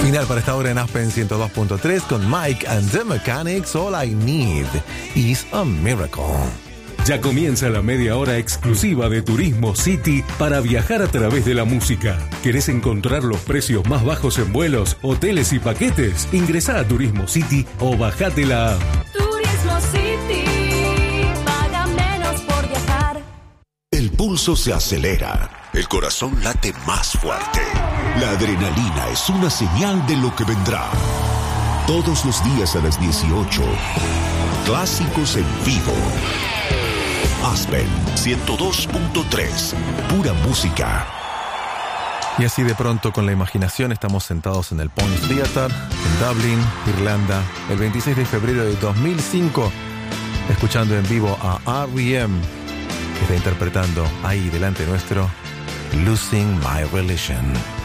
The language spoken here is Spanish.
Final para esta hora en Aspen 102.3 con Mike and the Mechanics. All I Need is a Miracle. Ya comienza la media hora exclusiva de Turismo City para viajar a través de la música. ¿Querés encontrar los precios más bajos en vuelos, hoteles y paquetes? Ingresá a Turismo City o bajate la app. Turismo City, paga menos por viajar. El pulso se acelera, el corazón late más fuerte. La adrenalina es una señal de lo que vendrá. Todos los días a las 18, clásicos en vivo. Aspen 102.3, pura música. Y así de pronto, con la imaginación, estamos sentados en el Pond Theatre, en Dublín, Irlanda, el 26 de febrero de 2005, escuchando en vivo a R.E.M., que está interpretando ahí delante nuestro Losing My Religion.